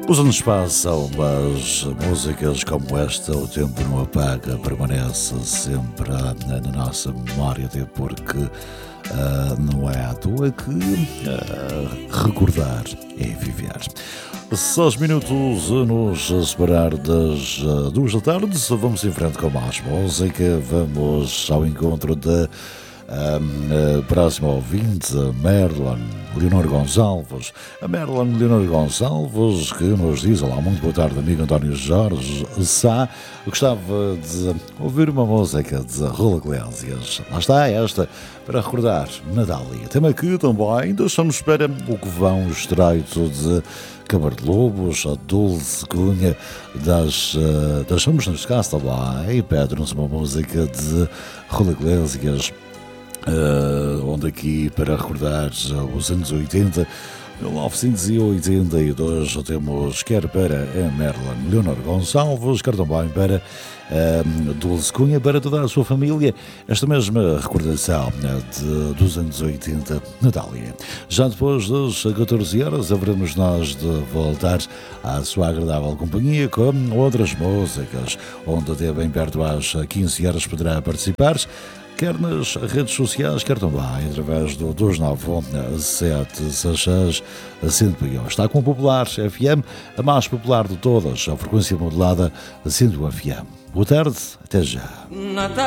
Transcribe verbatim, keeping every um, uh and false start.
Os anos passam, mas músicas como esta, O Tempo Não Apaga, permanece sempre na, na nossa memória, até porque uh, não é à toa que uh, recordar é viver. Seis minutos a nos separar das uh, duas da tarde, vamos em frente com mais música, vamos ao encontro da Um, uh, próximo ouvinte, a Merlin Leonor Gonçalves. A Merlin Leonor Gonçalves que nos diz: olá, muito boa tarde, amigo António Jorge Sá. Eu gostava de ouvir uma música de Raul Iglesias. Lá está esta, para recordar Nadália. Tema que também deixamos para o que vão estreito de Câmara de Lobos, a Dulce Cunha das, uh, deixamos neste caso também e pede-nos uma música de Raul Iglesias. Uh, onde aqui para recordar uh, os anos oitenta, mil novecentos e oitenta e dois, temos quer para a Merlin Leonor Gonçalves, quer também para uh, Dulce Cunha, para toda a sua família, esta mesma recordação uh, de, dos anos oitenta, Natália. Já depois das catorze horas haveremos nós de voltar à sua agradável companhia com outras músicas, onde até bem perto às quinze horas poderá participar, quer nas redes sociais, quer também através do dois nove um sete seis seis cento e um. Está com o Popular F M, a mais popular de todas, a frequência modulada cento e um F M. Boa tarde, até já.